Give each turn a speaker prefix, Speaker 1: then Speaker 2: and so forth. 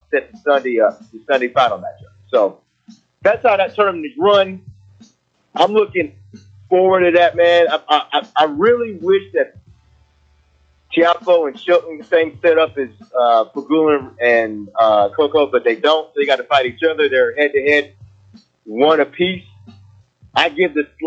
Speaker 1: set the Sunday final matchup. So that's how that tournament is run. I'm looking forward to that, man. I really wish that Tiafoe and Shelton the same setup as Pagula and Coco, but they don't. They got to fight each other. They're head to head, one apiece. I give the